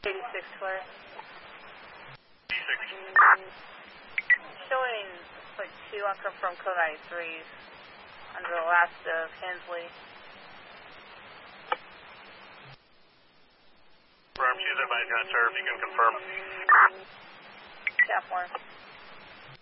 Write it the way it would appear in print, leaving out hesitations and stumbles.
86 clear. 86. Showing like 2 unconfirmed code 93s under the last of Hensley. Confirm, she's at my transfer, if you can confirm. Cap 1.